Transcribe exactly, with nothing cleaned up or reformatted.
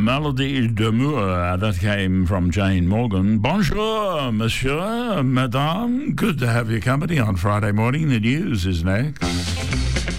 Melody d'amour. That came from Jane Morgan. Bonjour, monsieur, madame. Good to have your company on Friday morning. The news is next.